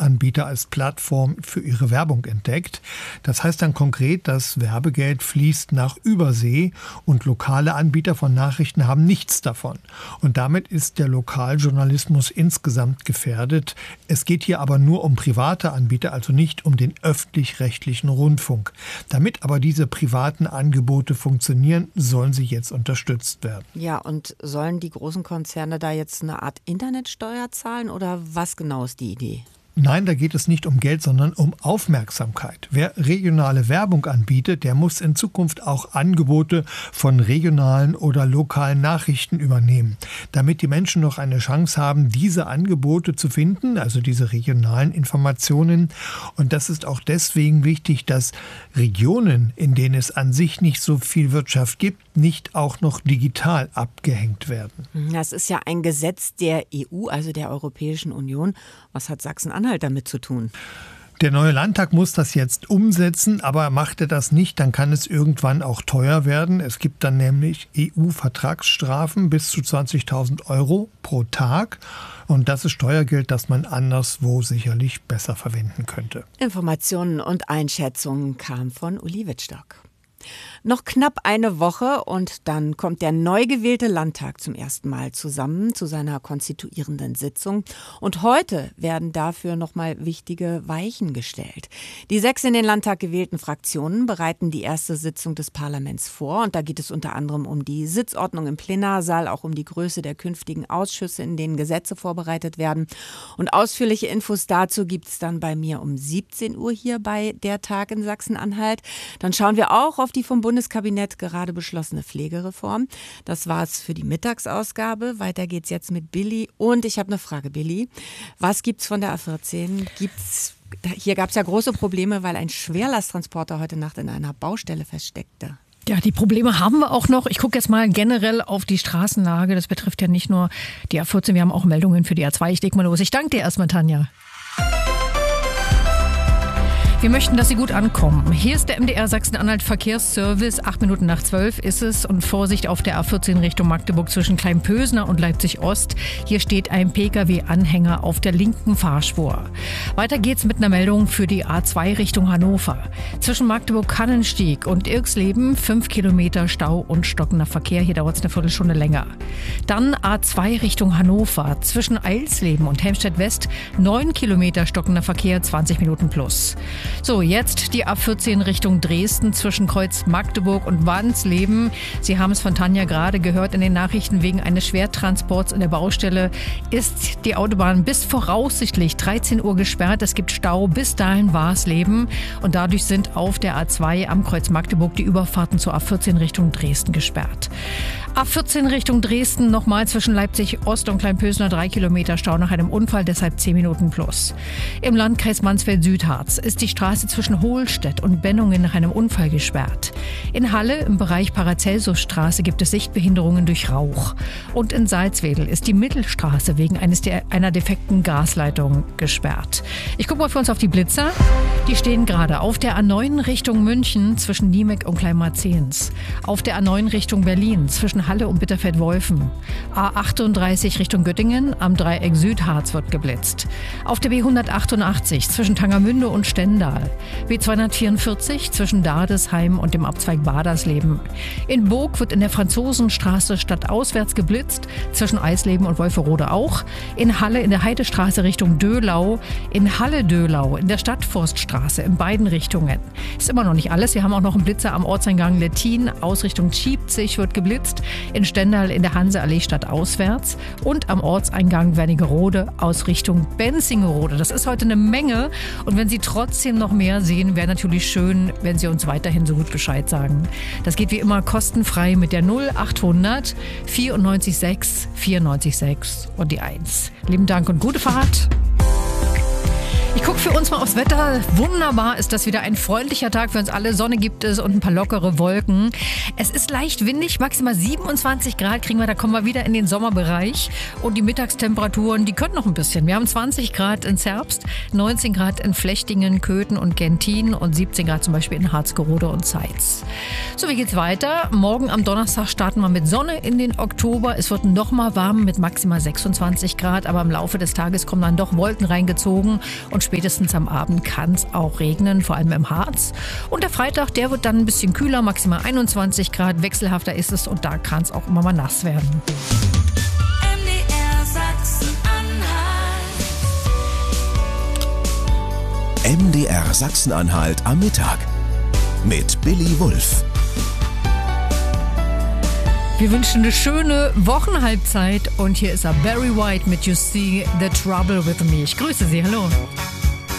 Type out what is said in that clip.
Drittanbieter als Plattform für ihre Werbung entdeckt. Das heißt dann konkret, das Werbegeld fließt nach Übersee und lokale Anbieter von Nachrichten haben nichts davon. Und damit ist der Lokaljournalismus insgesamt gefährdet. Es geht hier aber nur um private Anbieter, also nicht um den öffentlich-rechtlichen Rundfunk. Damit aber diese privaten Angebote funktionieren, sollen sie jetzt unterstützt werden. Ja, und sollen die großen Konzerne da jetzt eine Art Internetsteuer zahlen oder was genau ist die Idee? Nein, da geht es nicht um Geld, sondern um Aufmerksamkeit. Wer regionale Werbung anbietet, der muss in Zukunft auch Angebote von regionalen oder lokalen Nachrichten übernehmen, damit die Menschen noch eine Chance haben, diese Angebote zu finden, also diese regionalen Informationen. Und das ist auch deswegen wichtig, dass Regionen, in denen es an sich nicht so viel Wirtschaft gibt, nicht auch noch digital abgehängt werden. Das ist ja ein Gesetz der EU, also der Europäischen Union. Was hat Sachsen-Anhalt damit zu tun? Der neue Landtag muss das jetzt umsetzen, aber macht er das nicht, dann kann es irgendwann auch teuer werden. Es gibt dann nämlich EU-Vertragsstrafen bis zu 20.000 € pro Tag. Und das ist Steuergeld, das man anderswo sicherlich besser verwenden könnte. Informationen und Einschätzungen kamen von Uli Wittstock. Noch knapp eine Woche und dann kommt der neu gewählte Landtag zum ersten Mal zusammen zu seiner konstituierenden Sitzung. Und heute werden dafür nochmal wichtige Weichen gestellt. Die 6 in den Landtag gewählten Fraktionen bereiten die erste Sitzung des Parlaments vor. Und da geht es unter anderem um die Sitzordnung im Plenarsaal, auch um die Größe der künftigen Ausschüsse, in denen Gesetze vorbereitet werden. Und ausführliche Infos dazu gibt es dann bei mir um 17 Uhr hier bei Der Tag in Sachsen-Anhalt. Dann schauen wir auch auf die vom Bundeskabinett gerade beschlossene Pflegereform. Das war es für die Mittagsausgabe. Weiter geht's jetzt mit Billy. Und ich habe eine Frage, Billy. Was gibt's von der A14? Hier gab es ja große Probleme, weil ein Schwerlasttransporter heute Nacht in einer Baustelle feststeckte. Ja, die Probleme haben wir auch noch. Ich gucke jetzt mal generell auf die Straßenlage. Das betrifft ja nicht nur die A14, wir haben auch Meldungen für die A2. Ich leg mal los. Ich danke dir erstmal, Tanja. Wir möchten, dass Sie gut ankommen. Hier ist der MDR Sachsen-Anhalt Verkehrsservice. 8 Minuten nach 12 ist es. Und Vorsicht auf der A14 Richtung Magdeburg zwischen Kleinpösner und Leipzig-Ost. Hier steht ein Pkw-Anhänger auf der linken Fahrspur. Weiter geht's mit einer Meldung für die A2 Richtung Hannover. Zwischen Magdeburg-Kannenstieg und Irxleben 5 Kilometer Stau und stockender Verkehr. Hier dauert es eine Viertelstunde länger. Dann A2 Richtung Hannover. Zwischen Eilsleben und Helmstedt-West 9 Kilometer stockender Verkehr, 20 Minuten plus. So, jetzt die A14 Richtung Dresden zwischen Kreuz Magdeburg und Wansleben. Sie haben es von Tanja gerade gehört in den Nachrichten. Wegen eines Schwertransports in der Baustelle ist die Autobahn bis voraussichtlich 13 Uhr gesperrt. Es gibt Stau bis dahin Warsleben. Und dadurch sind auf der A2 am Kreuz Magdeburg die Überfahrten zur A14 Richtung Dresden gesperrt. A14 Richtung Dresden nochmal zwischen Leipzig-Ost und Kleinpösner 3 Kilometer Stau nach einem Unfall, deshalb 10 Minuten plus. Im Landkreis Mansfeld-Südharz ist die Straße zwischen Hohlstedt und Bennungen nach einem Unfall gesperrt. In Halle im Bereich Paracelsusstraße gibt es Sichtbehinderungen durch Rauch. Und in Salzwedel ist die Mittelstraße wegen einer defekten Gasleitung gesperrt. Ich gucke mal für uns auf die Blitzer. Die stehen gerade auf der A9 Richtung München zwischen Niemek und Kleinmarzehns. Auf der A9 Richtung Berlin zwischen Halle und Bitterfeld-Wolfen. A38 Richtung Göttingen am Dreieck Südharz wird geblitzt. Auf der B188 zwischen Tangermünde und Stendal. B244 zwischen Dardesheim und dem Abzweig Badersleben. In Burg wird in der Franzosenstraße stadtauswärts geblitzt, zwischen Eisleben und Wolferode auch. In Halle in der Heidestraße Richtung Döhlau. In Halle-Döhlau in der Stadtforststraße in beiden Richtungen. Ist immer noch nicht alles. Wir haben auch noch einen Blitzer am Ortseingang Lettin. Ausrichtung Schiebzig wird geblitzt. In Stendal in der Hanseallee stadtauswärts. Und am Ortseingang Wernigerode aus Richtung Benzingerode. Das ist heute eine Menge. Und wenn Sie trotzdem noch mehr sehen, wäre natürlich schön, wenn Sie uns weiterhin so gut Bescheid sagen. Das geht wie immer kostenfrei mit der 0800 94 6 94 6 und die 1. Lieben Dank und gute Fahrt. Ich gucke für uns mal aufs Wetter. Wunderbar ist das wieder ein freundlicher Tag für uns alle. Sonne gibt es und ein paar lockere Wolken. Es ist leicht windig, maximal 27 Grad kriegen wir, da kommen wir wieder in den Sommerbereich. Und die Mittagstemperaturen, die können noch ein bisschen. Wir haben 20 Grad in Zerbst, 19 Grad in Flechtingen, Köthen und Gentin und 17 Grad zum Beispiel in Harzgerode und Zeitz. So, wie geht's weiter? Morgen am Donnerstag starten wir mit Sonne in den Oktober. Es wird noch mal warm mit maximal 26 Grad, aber im Laufe des Tages kommen dann doch Wolken reingezogen und spätestens am Abend kann es auch regnen, vor allem im Harz. Und der Freitag, der wird dann ein bisschen kühler, maximal 21 Grad, wechselhafter ist es und da kann es auch immer mal nass werden. MDR Sachsen-Anhalt am Mittag mit Billy Wulff. Wir wünschen eine schöne Wochenhalbzeit und hier ist er, Barry White mit You See the Trouble with Me. Ich grüße Sie, hallo.